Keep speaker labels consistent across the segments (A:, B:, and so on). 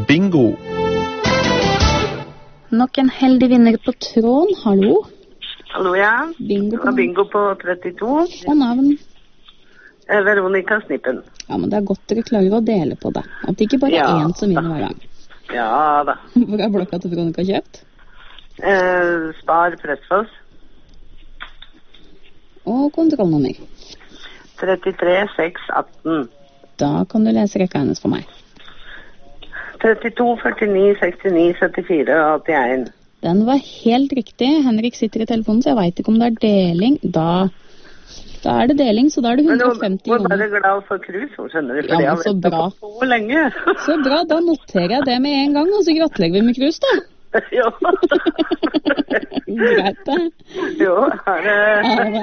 A: bingo.
B: Nok en heldig vinner på tråden. Hallo?
C: Hallo, ja. Bingo på 32.
B: Og navn?
C: Veronica Snippen.
B: Ja, men det er godt dere klarer å dele på det. At det ikke bare er én som vinner hver gang.
C: Ja da.
B: Hvor er blokka til Veronica kjøpt?
C: Spar Pressfoss.
B: Og kontrollnummer?
C: 33 618.
B: Da kan du lese rekka hennes for meg.
C: 32 49 69 74 81.
B: Den var helt riktig. Henrik sitter i telefonen, så jeg vet ikke om det er deling. Da er det deling, så da er det 150
C: kroner. Hun var bare glad for krus, hun skjønner det, for
B: ja, så bra.
C: Så lenge.
B: Så bra, da noterer jeg det med en gang, og så gratulerer vi med krus, da.
C: Jo.
B: Greit, da.
C: Jo, ha det.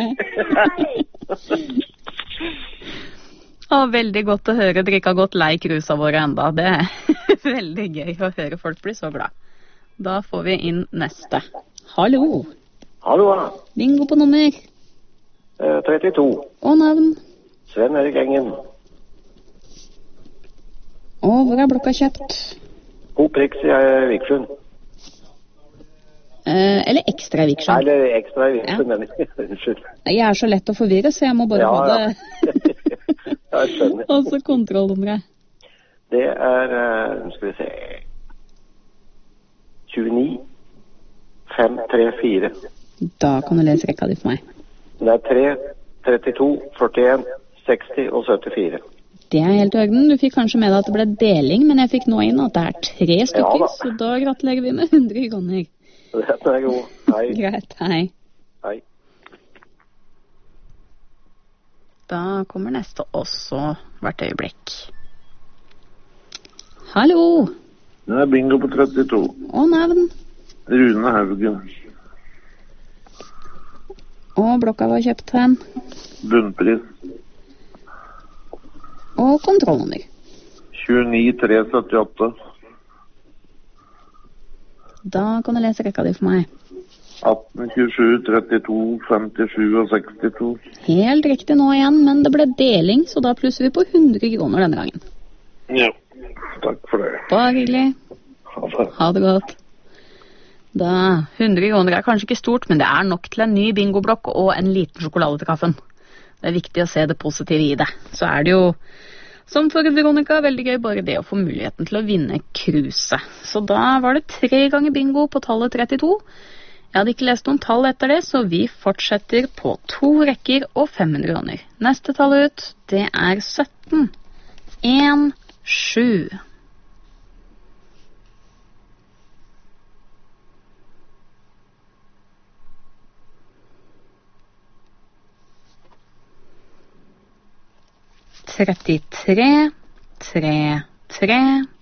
B: Veldig godt å høre dere ikke har gått lei krusa våre enda. Det er veldig gøy å høre folk bli så glad. Da får vi inn neste. Hallo.
D: Hallo.
B: Bingo på nummer?
D: 32.
B: Og navn?
D: Sven Erik Engen.
B: Og hvor er blokka kjøpt?
D: Oprix i Viksjøen.
B: Eller ekstra i Viksjøen.
D: Eller ekstra i Viksjøen, ja. Unnskyld.
B: Jeg er så lett å forvirre, så jeg må bare ha det.
D: Jeg skjønner.
B: Og så kontrollnummeret.
D: Det skal vi se, 29 534.
B: Da kan du lese rekka di for meg.
D: Det er 3, 32, 41, 60 og 74. Det
B: er helt i orden. Du fikk kanskje med deg at det ble deling, men jeg fikk nå inn at det er 3 stykker, ja, så da gratulerer vi med 100 kroner.
D: Det er god. Hei.
B: Greit, hei.
D: Hei.
B: Da kommer neste også hvert øyeblikk. Hallo.
E: Det er bingo på 32.
B: Og navn?
E: Rune Haugen.
B: Og blokka var kjøpt hen?
E: Bunnpris.
B: Og kontrollnummer?
E: 29 378.
B: Da kan du lese rekka di for meg.
E: 18, 27, 32, 57 og 62.
B: Helt riktig nå igjen, men det ble deling, så da plusser vi på 100 kroner denne gangen.
E: Ja, takk for det.
B: Bare hyggelig.
E: Ha det.
B: Ha det godt. Da, 100 kroner er kanskje ikke stort, men det er nok til en ny bingoblokk og en liten sjokolade til kaffen. Det er viktig å se det positive i det. Så er det jo, som for Veronica, veldig gøy bare det å få muligheten til å vinne kruset. Så da var det 3 ganger bingo på tallet 32. Jeg hadde ikke lest noen tall etter det, så vi fortsetter på 2 rekker og 500 kroner. Neste tall ut, det er 17. 1, 7. Trettitre, 3, 3.